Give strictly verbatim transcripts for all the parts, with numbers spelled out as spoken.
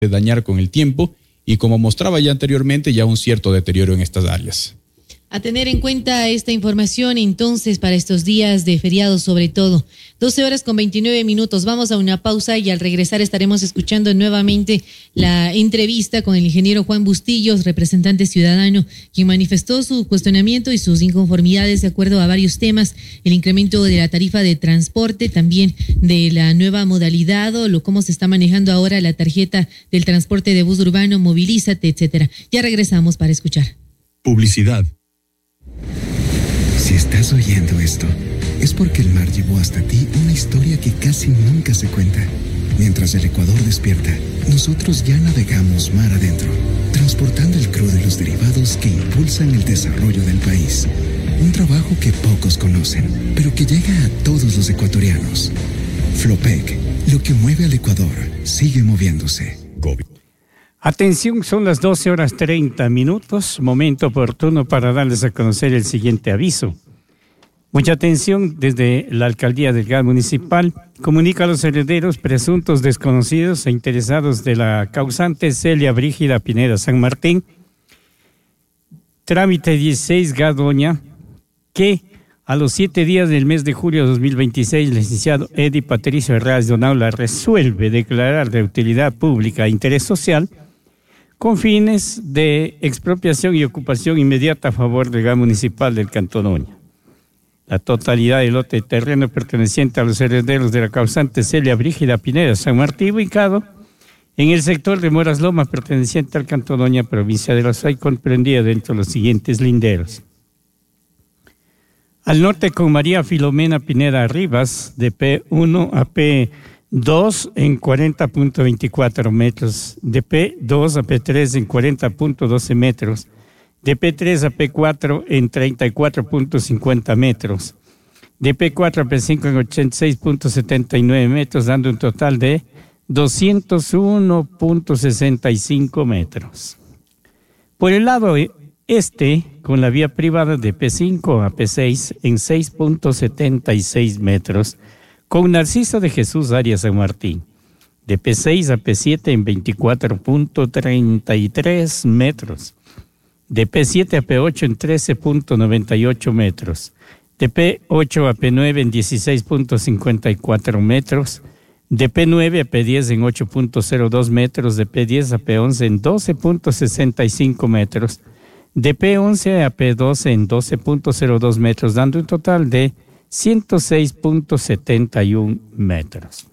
dañar con el tiempo y, como mostraba ya anteriormente, ya un cierto deterioro en estas áreas. A tener en cuenta esta información entonces para estos días de feriado sobre todo. doce horas con veintinueve minutos. Vamos a una pausa y al regresar estaremos escuchando nuevamente la entrevista con el ingeniero Juan Bustillos, representante ciudadano, quien manifestó su cuestionamiento y sus inconformidades de acuerdo a varios temas: el incremento de la tarifa de transporte, también de la nueva modalidad o lo cómo se está manejando ahora la tarjeta del transporte de bus urbano, Movilízate, etcétera. Ya regresamos para escuchar. Publicidad. Si estás oyendo esto, es porque el mar llevó hasta ti una historia que casi nunca se cuenta. Mientras el Ecuador despierta, nosotros ya navegamos mar adentro, transportando el crudo y los derivados que impulsan el desarrollo del país. Un trabajo que pocos conocen, pero que llega a todos los ecuatorianos. Flopec, lo que mueve al Ecuador, sigue moviéndose. Atención, son las doce horas treinta minutos, momento oportuno para darles a conocer el siguiente aviso. Mucha atención, desde la Alcaldía del G A Municipal comunica a los herederos presuntos desconocidos e interesados de la causante Celia Brígida Pineda San Martín, trámite dieciséis G A Doña, que a los siete días del mes de julio de dos mil veintiséis, el licenciado Edi Patricio Herrás Donaula resuelve declarar de utilidad pública e interés social con fines de expropiación y ocupación inmediata a favor del G A Municipal del Cantón Oña. La totalidad del lote de terreno perteneciente a los herederos de la causante Celia Brígida Pineda San Martín, ubicado en el sector de Moras Lomas, perteneciente al Cantón Oña, provincia de La Suay, comprendida dentro de los siguientes linderos. Al norte con María Filomena Pineda Rivas, de P uno a P dos en cuarenta punto veinticuatro metros, de P dos a P tres en cuarenta punto doce metros, de P tres a P cuatro en treinta y cuatro punto cincuenta metros, de P cuatro a P cinco en ochenta y seis punto setenta y nueve metros, dando un total de doscientos uno punto sesenta y cinco metros. Por el lado este, con la vía privada de P cinco a P seis en seis punto setenta y seis metros, con Narciso de Jesús Arias San Martín, de P seis a P siete en veinticuatro punto treinta y tres metros, de P siete a P ocho en trece punto noventa y ocho metros, de P ocho a P nueve en dieciséis punto cincuenta y cuatro metros, de P nueve a P diez en ocho punto cero dos metros, de P diez a P once en doce punto sesenta y cinco metros, de P once a P doce en doce punto cero dos metros, dando un total de ciento seis punto setenta y uno metros.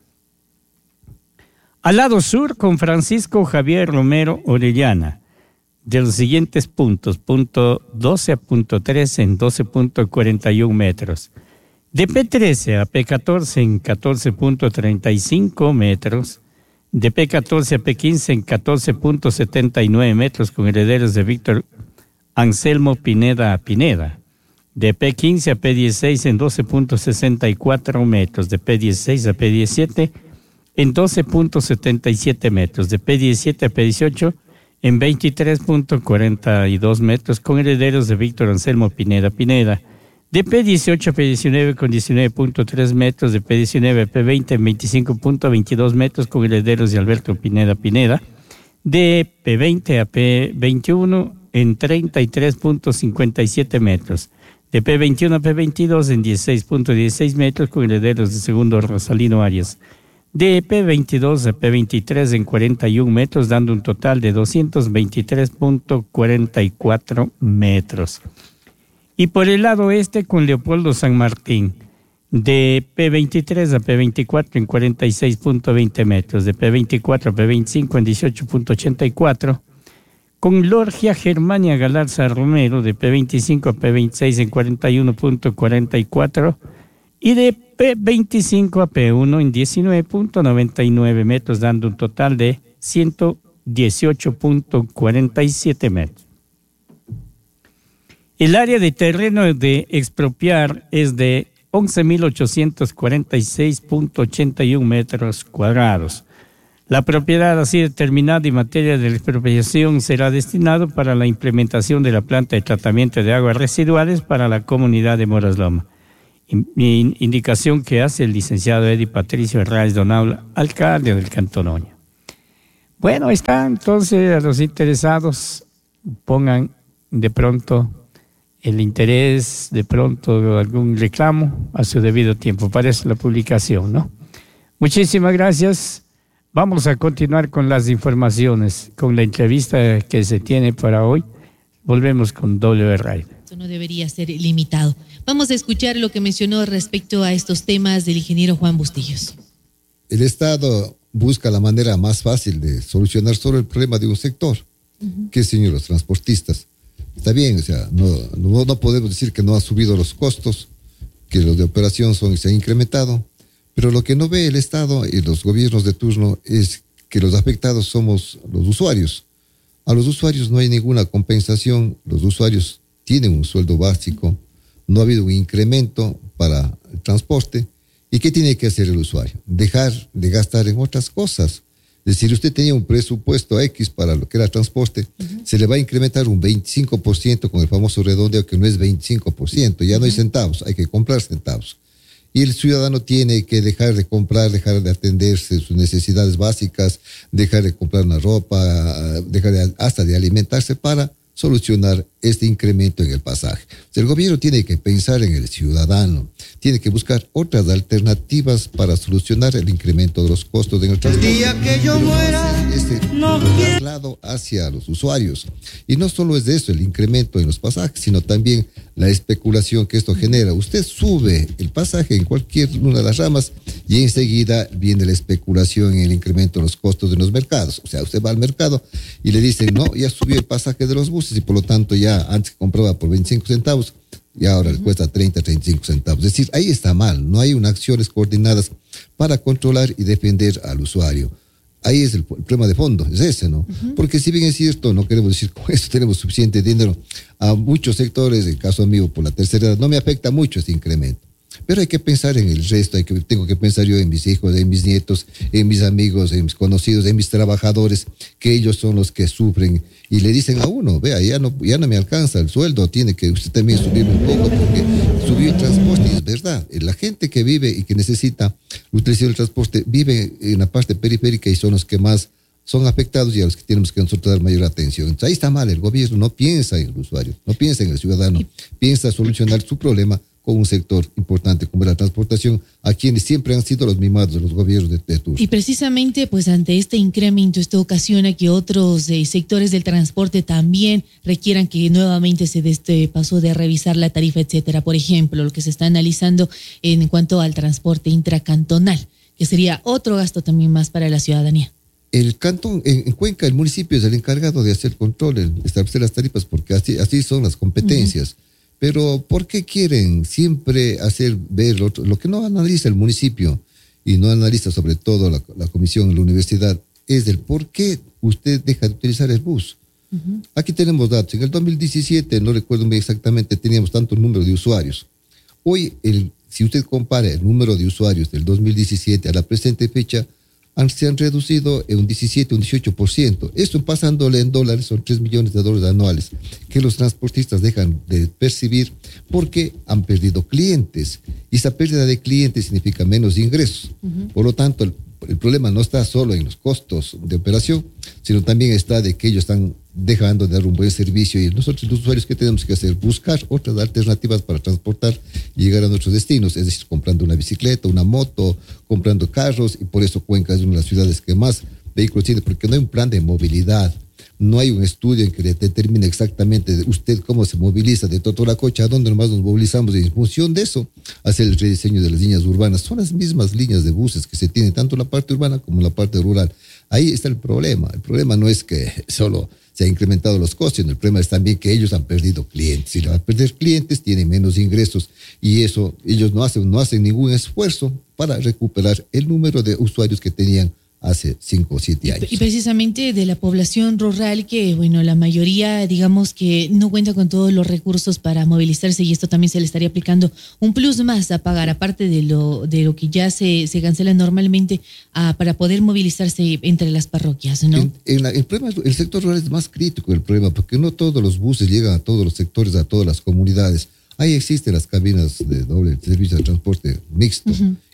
Al lado sur, con Francisco Javier Romero Orellana, de los siguientes puntos: punto doce a punto trece en doce punto cuarenta y uno metros, de P trece a P catorce en catorce punto treinta y cinco metros, de P catorce a P quince en catorce punto setenta y nueve metros, con herederos de Víctor Anselmo Pineda Pineda, de P quince a P dieciséis en doce punto sesenta y cuatro metros, de P dieciséis a P diecisiete en doce punto setenta y siete metros, de P diecisiete a P dieciocho en veintitrés punto cuarenta y dos metros, con herederos de Víctor Anselmo Pineda Pineda, de P dieciocho a P diecinueve con diecinueve punto tres metros, de P diecinueve a P veinte en veinticinco punto veintidós metros, con herederos de Alberto Pineda Pineda, de P veinte a P veintiuno en treinta y tres punto cincuenta y siete metros, de P veintiuno a P veintidós en dieciséis punto dieciséis metros, con herederos de Segundo Rosalino Arias, de P veintidós a P veintitrés en cuarenta y uno metros, dando un total de doscientos veintitrés punto cuarenta y cuatro metros. Y por el lado oeste, con Leopoldo San Martín, de P veintitrés a P veinticuatro en cuarenta y seis punto veinte metros, de P veinticuatro a P veinticinco en dieciocho punto ochenta y cuatro, con Lorgia Germania Galarza Romero, de P veinticinco a P veintiséis en cuarenta y uno punto cuarenta y cuatro, y de P veinticinco a P uno en diecinueve punto noventa y nueve metros, dando un total de ciento dieciocho punto cuarenta y siete metros. El área de terreno de expropiar es de once mil ochocientos cuarenta y seis punto ochenta y uno metros cuadrados. La propiedad así determinada en materia de expropiación será destinado para la implementación de la planta de tratamiento de aguas residuales para la comunidad de Moras Lomas. Indicación que hace el licenciado Edi Patricio Herrás Donaula, alcalde del Cantón Oña. Bueno, ahí está. Entonces, a los interesados, pongan de pronto el interés, de pronto algún reclamo a su debido tiempo. Para eso la publicación, ¿no? Muchísimas gracias. Vamos a continuar con las informaciones, con la entrevista que se tiene para hoy. Volvemos con W Radio. Esto no debería ser limitado. Vamos a escuchar lo que mencionó respecto a estos temas del ingeniero Juan Bustillos. El Estado busca la manera más fácil de solucionar solo el problema de un sector, uh-huh. que es, señor, los transportistas. Está bien, o sea, no, no, no podemos decir que no han subido los costos, que los de operación son, se han incrementado, pero lo que no ve el Estado y los gobiernos de turno es que los afectados somos los usuarios. A los usuarios no hay ninguna compensación, los usuarios tienen un sueldo básico, no ha habido un incremento para el transporte. ¿Y qué tiene que hacer el usuario? Dejar de gastar en otras cosas. Es decir, usted tenía un presupuesto X para lo que era transporte, uh-huh. se le va a incrementar un veinticinco por ciento con el famoso redondeo que no es veinticinco por ciento, ya uh-huh. no hay centavos, hay que comprar centavos. Y el ciudadano tiene que dejar de comprar, dejar de atenderse sus necesidades básicas, dejar de comprar una ropa, dejar de, hasta de alimentarse para solucionar este incremento en el pasaje. O sea, el gobierno tiene que pensar en el ciudadano, tiene que buscar otras alternativas para solucionar el incremento de los costos en el transporte. El día que yo muera, este no traslado hacia los usuarios. Y no solo es de eso, el incremento en los pasajes, sino también la especulación que esto genera. Usted sube el pasaje en cualquier una de las ramas y enseguida viene la especulación en el incremento de los costos de los mercados. O sea, usted va al mercado y le dicen, no, ya subió el pasaje de los buses y por lo tanto ya antes compraba por veinticinco centavos y ahora le cuesta treinta, treinta y cinco centavos. Es decir, ahí está mal, no hay unas acciones coordinadas para controlar y defender al usuario. Ahí es el, el problema de fondo, es ese, ¿no? Uh-huh. Porque si bien es cierto, no queremos decir con esto tenemos suficiente dinero, a muchos sectores, en el caso mío por la tercera edad, no me afecta mucho este incremento. Pero hay que pensar en el resto, hay que, tengo que pensar yo en mis hijos, en mis nietos, en mis amigos, en mis conocidos, en mis trabajadores, que ellos son los que sufren. Y le dicen a uno, vea, ya no, ya no me alcanza el sueldo, tiene que usted también subir un poco porque subió el transporte. Y es verdad, la gente que vive y que necesita utilizar el transporte vive en la parte periférica y son los que más son afectados y a los que tenemos que nosotros dar mayor atención. Entonces ahí está mal, el gobierno no piensa en el usuario, no piensa en el ciudadano, piensa solucionar su problema con un sector importante como la transportación, a quienes siempre han sido los mimados de los gobiernos de, de turno. Y precisamente, pues ante este incremento, esto ocasiona que otros eh, sectores del transporte también requieran que nuevamente se dé este paso de revisar la tarifa, etcétera. Por ejemplo, lo que se está analizando en cuanto al transporte intracantonal, que sería otro gasto también más para la ciudadanía. El cantón, en, en Cuenca, el municipio es el encargado de hacer control, de establecer las tarifas, porque así, así son las competencias. Uh-huh. Pero ¿por qué quieren siempre hacer ver lo, lo que no analiza el municipio y no analiza sobre todo la, la comisión de la universidad? Es el por qué usted deja de utilizar el bus. Uh-huh. Aquí tenemos datos. En el dos mil diecisiete, no recuerdo bien exactamente, teníamos tanto número de usuarios. Hoy, el, si usted compara el número de usuarios del dos mil diecisiete a la presente fecha, han, se han reducido en un diecisiete, un dieciocho por ciento. Esto pasándole en dólares, son tres millones de dólares anuales que los transportistas dejan de percibir porque han perdido clientes. Y esa pérdida de clientes significa menos ingresos. Uh-huh. Por lo tanto, el, el problema no está solo en los costos de operación, sino también está de que ellos están dejando de dar un buen servicio y nosotros los usuarios, ¿qué tenemos que hacer? Buscar otras alternativas para transportar y llegar a nuestros destinos, es decir, comprando una bicicleta, una moto, comprando carros, y por eso Cuenca es una de las ciudades que más vehículos tiene, porque no hay un plan de movilidad, no hay un estudio en que le determine exactamente usted cómo se moviliza de Totoracocha, a dónde nomás nos movilizamos, y en función de eso, hacer el rediseño de las líneas urbanas. Son las mismas líneas de buses que se tienen, tanto en la parte urbana como en la parte rural. Ahí está el problema. El problema no es que solo se han incrementado los costos, sino el problema es también que ellos han perdido clientes. Si van a perder clientes, tienen menos ingresos, y eso ellos no hacen, no hacen ningún esfuerzo para recuperar el número de usuarios que tenían hace cinco o siete años. Y precisamente de la población rural que, bueno, la mayoría, digamos que no cuenta con todos los recursos para movilizarse, y esto también se le estaría aplicando un plus más a pagar, aparte de lo de lo que ya se, se cancela normalmente, a, para poder movilizarse entre las parroquias, ¿no? En, en la, el problema, el sector rural es más crítico el problema, porque no todos los buses llegan a todos los sectores, a todas las comunidades. Ahí existen las cabinas de doble servicio de transporte mixto, uh-huh.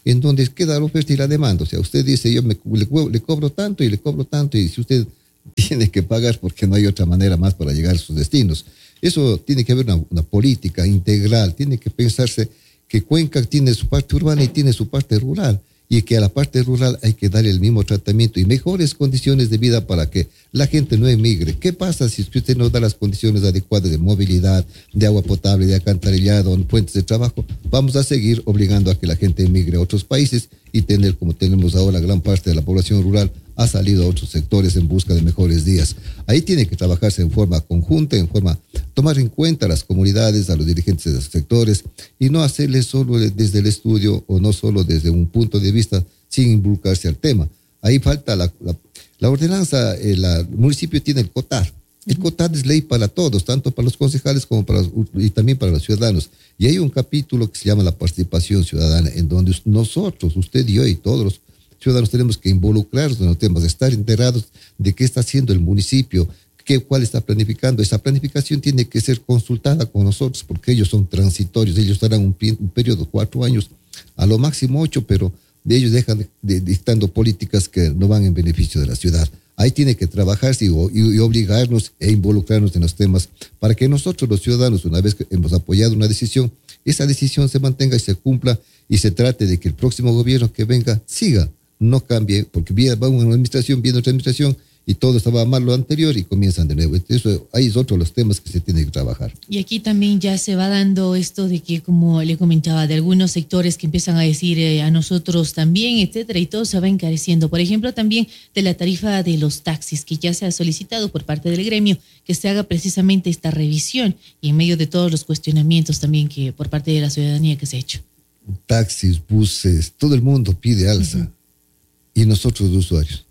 en donde queda la oferta y la demanda. O sea, usted dice, yo me, le, le cobro tanto y le cobro tanto, y si usted tiene que pagar porque no hay otra manera más para llegar a sus destinos. Eso tiene que haber una, una política integral, tiene que pensarse que Cuenca tiene su parte urbana y tiene su parte rural, y que a la parte rural hay que darle el mismo tratamiento y mejores condiciones de vida para que la gente no emigre. ¿Qué pasa si usted no da las condiciones adecuadas de movilidad, de agua potable, de alcantarillado, fuentes de trabajo? Vamos a seguir obligando a que la gente emigre a otros países y tener, como tenemos ahora, gran parte de la población rural ha salido a otros sectores en busca de mejores días. Ahí tiene que trabajarse en forma conjunta, en forma tomar en cuenta a las comunidades, a los dirigentes de los sectores, y no hacerle solo desde el estudio o no solo desde un punto de vista sin involucrarse al tema. Ahí falta la, la, la ordenanza, el, la, el municipio tiene el COTAR. El COTAR es ley para todos, tanto para los concejales como para y también para los ciudadanos. Y hay un capítulo que se llama la participación ciudadana, en donde nosotros, usted y yo y todos los ciudadanos tenemos que involucrarnos en los temas, estar enterados de qué está haciendo el municipio, qué, cuál está planificando. Esa planificación tiene que ser consultada con nosotros porque ellos son transitorios, ellos estarán un, un periodo de cuatro años, a lo máximo ocho, pero de ellos dejan de, de, dictando políticas que no van en beneficio de la ciudad. Ahí tiene que trabajarse y, y, y obligarnos e involucrarnos en los temas para que nosotros los ciudadanos, una vez que hemos apoyado una decisión, esa decisión se mantenga y se cumpla y se trate de que el próximo gobierno que venga siga, no cambie, porque va una administración, viene otra administración y todo estaba mal lo anterior y comienzan de nuevo. Eso, ahí es otro de los temas que se tiene que trabajar. Y aquí también ya se va dando esto de que, como le comentaba, de algunos sectores que empiezan a decir eh, a nosotros también, etcétera, y todo se va encareciendo. Por ejemplo, también de la tarifa de los taxis, que ya se ha solicitado por parte del gremio que se haga precisamente esta revisión y en medio de todos los cuestionamientos también que por parte de la ciudadanía que se ha hecho. Taxis, buses, todo el mundo pide alza. Uh-huh. Y nosotros los usuarios.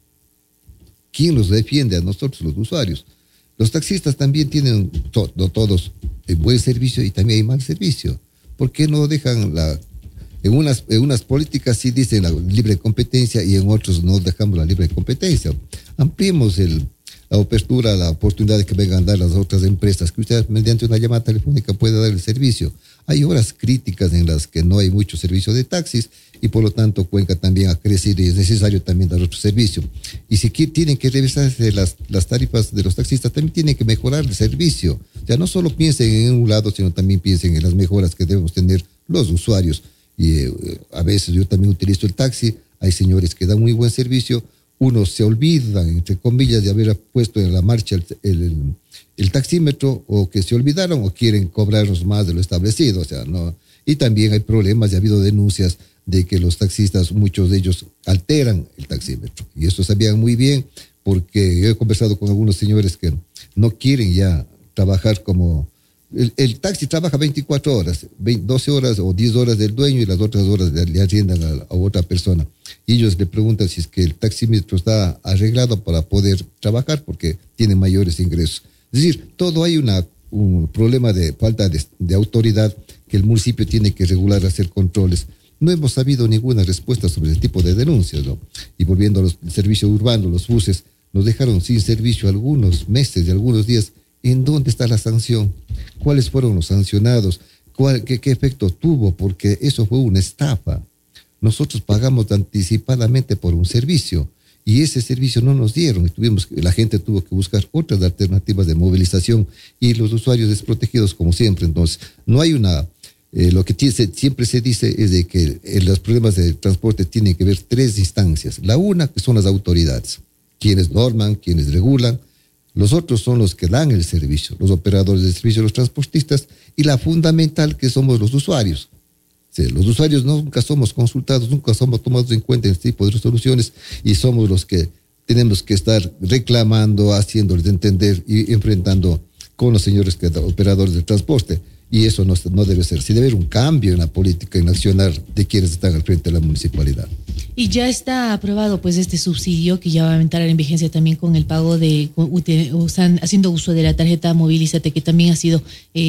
¿Quién los defiende? A nosotros los usuarios. Los taxistas también tienen, to, no todos, el buen servicio y también hay mal servicio. ¿Por qué no dejan la... En unas, en unas políticas sí dicen la libre competencia y en otros no dejamos la libre competencia? Ampliemos el, la apertura, la oportunidad de que vengan a dar las otras empresas, que usted mediante una llamada telefónica pueda dar el servicio. Hay horas críticas en las que no hay mucho servicio de taxis y por lo tanto Cuenca también ha crecido y es necesario también dar otro servicio. Y si tienen que revisarse las, las tarifas de los taxistas, también tienen que mejorar el servicio. O sea, no solo piensen en un lado, sino también piensen en las mejoras que debemos tener los usuarios. Y eh, a veces yo también utilizo el taxi, hay señores que dan muy buen servicio, unos se olvidan, entre comillas, de haber puesto en la marcha el, el, el taxímetro, o que se olvidaron o quieren cobrarnos más de lo establecido. O sea, no. Y también hay problemas, y ha habido denuncias de que los taxistas, muchos de ellos alteran el taxímetro. Y esto sabían muy bien, porque yo he conversado con algunos señores que no quieren ya trabajar como... El, el taxi trabaja veinticuatro horas, veinte, doce horas o diez horas del dueño y las otras horas le, le arriendan a, a otra persona. Y ellos le preguntan si es que el taxímetro está arreglado para poder trabajar porque tiene mayores ingresos. Es decir, todo hay una, un problema de falta de, de autoridad que el municipio tiene que regular, hacer controles. No hemos sabido ninguna respuesta sobre ese tipo de denuncias, ¿no? Y volviendo a los servicios urbanos, los buses nos dejaron sin servicio algunos meses y algunos días. ¿En dónde está la sanción? ¿Cuáles fueron los sancionados? ¿Cuál, qué, qué efecto tuvo? Porque eso fue una estafa. Nosotros pagamos anticipadamente por un servicio y ese servicio no nos dieron. Y tuvimos, la gente tuvo que buscar otras alternativas de movilización y los usuarios desprotegidos como siempre. Entonces, no hay una... Eh, lo que tiene, siempre se dice es de que eh, los problemas de transporte tienen que ver tres instancias. La una, que son las autoridades, quienes norman, quienes regulan. Los otros son los que dan el servicio, los operadores del servicio, los transportistas, y la fundamental que somos los usuarios. O sea, los usuarios nunca somos consultados, nunca somos tomados en cuenta en este tipo de resoluciones y somos los que tenemos que estar reclamando, haciéndoles entender y enfrentando con los señores que, operadores del transporte. Y eso no, no debe ser. Sí debe haber un cambio en la política, en accionar de quienes están al frente de la municipalidad. Y ya está aprobado pues este subsidio que ya va a entrar en vigencia también con el pago de, usan, haciendo uso de la tarjeta Movilízate, que también ha sido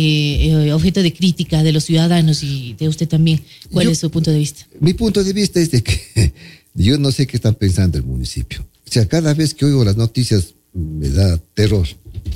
eh, objeto de crítica de los ciudadanos y de usted también. ¿Cuál yo, es su punto de vista? Mi punto de vista es de que yo no sé qué están pensando el municipio. O sea, cada vez que oigo las noticias me da terror.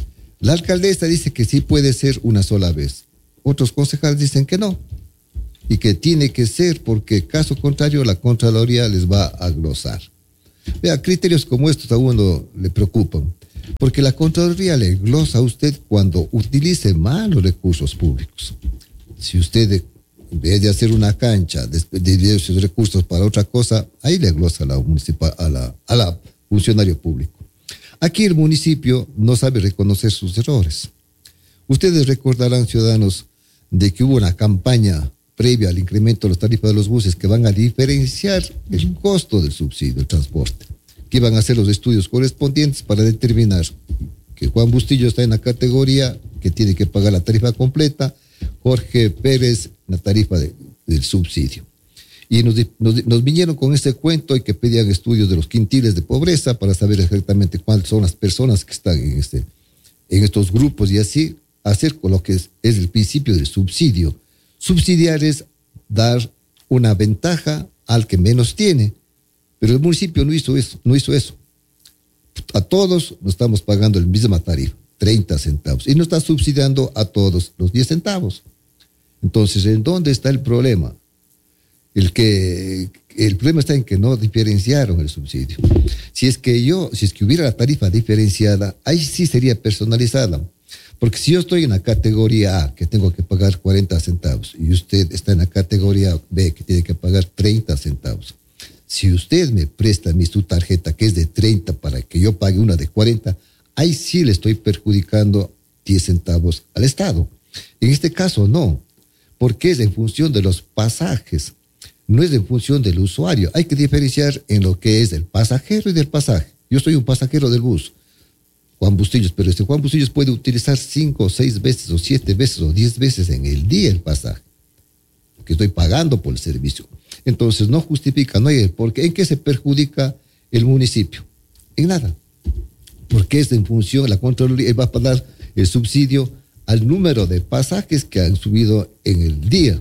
La alcaldesa dice que sí puede ser una sola vez. Otros concejales dicen que no. y que tiene que ser, porque caso contrario la Contraloría les va a glosar. Vea, criterios como estos a uno le preocupan, porque la Contraloría le glosa a usted cuando utilice mal los recursos públicos. Si usted, en vez de hacer una cancha, desviar esos recursos para otra cosa, ahí le glosa a la, municipal, a la, a la funcionario público. Aquí el municipio no sabe reconocer sus errores. Ustedes recordarán, ciudadanos, de que hubo una campaña previa al incremento de las tarifas de los buses que van a diferenciar el costo del subsidio, del transporte, que iban a hacer los estudios correspondientes para determinar que Juan Bustillo está en la categoría que tiene que pagar la tarifa completa, Jorge Pérez la tarifa de, del subsidio. Y nos, nos, nos vinieron con este cuento y que pedían estudios de los quintiles de pobreza para saber exactamente cuántas son las personas que están en, este, en estos grupos y así hacer con lo que es, es el principio del subsidio. Subsidiar es dar una ventaja al que menos tiene, pero el municipio no hizo eso, no hizo eso. A todos nos estamos pagando la misma tarifa, treinta centavos, y no está subsidiando a todos los diez centavos. Entonces, ¿en dónde está el problema? El que el problema está en que no diferenciaron el subsidio. Si es que yo, si es que hubiera la tarifa diferenciada, ahí sí sería personalizada. Porque si yo estoy en la categoría A, que tengo que pagar cuarenta centavos, y usted está en la categoría B, que tiene que pagar treinta centavos, si usted me presta a mí su tarjeta, que es de treinta, para que yo pague una de cuarenta, ahí sí le estoy perjudicando diez centavos al Estado. En este caso no, porque es en función de los pasajes, no es en función del usuario. Hay que diferenciar en lo que es del pasajero y del pasaje. Yo soy un pasajero del bus, Juan Bustillos, pero este Juan Bustillos puede utilizar cinco o seis veces o siete veces o diez veces en el día el pasaje, que estoy pagando por el servicio. Entonces no justifica, no hay el por qué. ¿En qué se perjudica el municipio? En nada. Porque es en función, la Contraloría va a pagar el subsidio al número de pasajes que han subido en el día.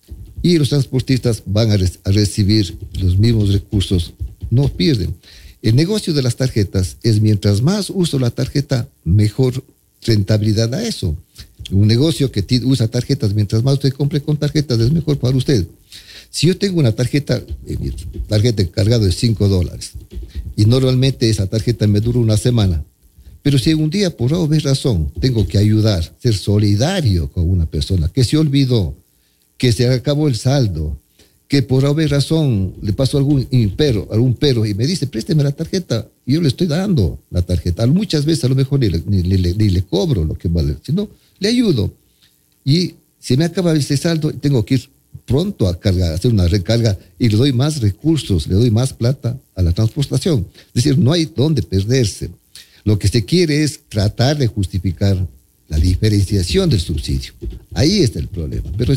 Y los transportistas van a, re- a recibir los mismos recursos, no pierden. El negocio de las tarjetas es mientras más uso la tarjeta, mejor rentabilidad a eso. Un negocio que t- usa tarjetas, mientras más usted compre con tarjetas, es mejor para usted. Si yo tengo una tarjeta, eh, mi tarjeta cargada de cinco dólares, y normalmente esa tarjeta me dura una semana, pero si un día por alguna razón tengo que ayudar, ser solidario con una persona que se olvidó, que se acabó el saldo, que por alguna razón le pasó algún impero, algún pero y me dice, présteme la tarjeta, y yo le estoy dando la tarjeta. Muchas veces a lo mejor ni le, ni, ni, ni, ni le cobro lo que vale, sino le ayudo. Y si me acaba ese saldo, tengo que ir pronto a cargar, hacer una recarga y le doy más recursos, le doy más plata a la transportación. Es decir, no hay dónde perderse. Lo que se quiere es tratar de justificar la diferenciación del subsidio. Ahí está el problema. Pero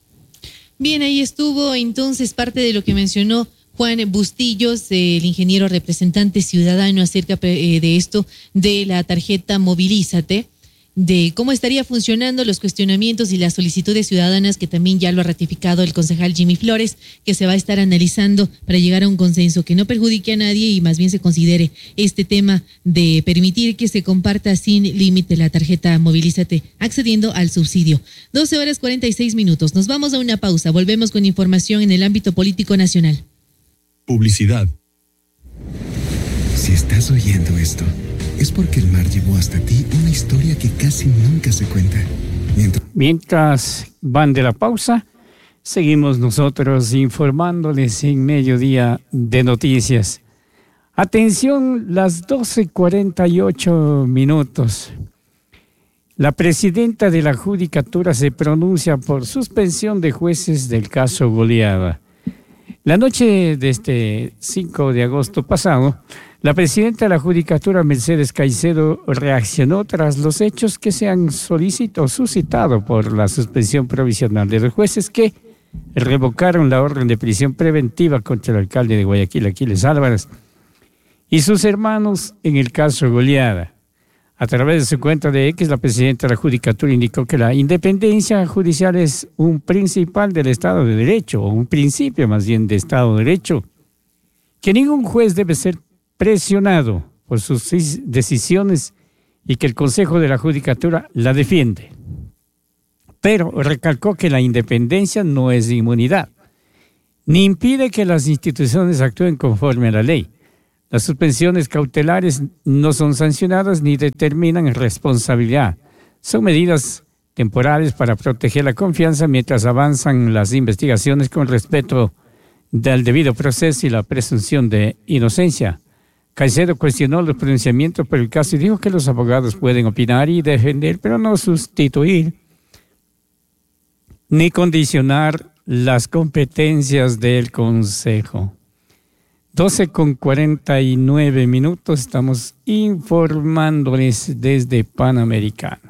bien, ahí estuvo entonces parte de lo que mencionó Juan Bustillos, el ingeniero representante ciudadano, acerca eh, de esto, de la tarjeta Movilízate, de cómo estaría funcionando, los cuestionamientos y las solicitudes ciudadanas, que también ya lo ha ratificado el concejal Jimmy Flores, que se va a estar analizando para llegar a un consenso que no perjudique a nadie y más bien se considere este tema de permitir que se comparta sin límite la tarjeta Movilízate, accediendo al subsidio. doce horas cuarenta y seis minutos. Nos vamos a una pausa. Volvemos con información en el ámbito político nacional. Publicidad. Si estás oyendo esto, es porque el mar llevó hasta ti una historia que casi nunca se cuenta. Mientras, Mientras van de la pausa, seguimos nosotros informándoles en mediodía de noticias. Atención, las doce cuarenta y ocho minutos. La presidenta de la Judicatura se pronuncia por suspensión de jueces del caso Goleada. La noche de este cinco de agosto pasado, la presidenta de la Judicatura, Mercedes Caicedo, reaccionó tras los hechos que se han solicitado, suscitado por la suspensión provisional de los jueces que revocaron la orden de prisión preventiva contra el alcalde de Guayaquil, Aquiles Álvarez, y sus hermanos en el caso Goleada. A través de su cuenta de X, la presidenta de la Judicatura indicó que la independencia judicial es un principal del Estado de Derecho, o un principio más bien de Estado de Derecho, que ningún juez debe ser presionado por sus decisiones y que el Consejo de la Judicatura la defiende. pero recalcó que la independencia no es inmunidad, ni impide que las instituciones actúen conforme a la ley. Las suspensiones cautelares no son sancionadas ni determinan responsabilidad. Son medidas temporales para proteger la confianza mientras avanzan las investigaciones con respeto del debido proceso y la presunción de inocencia. Caicedo cuestionó los pronunciamientos por el caso y dijo que los abogados pueden opinar y defender, pero no sustituir ni condicionar las competencias del Consejo. doce con cuarenta y nueve minutos, estamos informándoles desde Panamericana.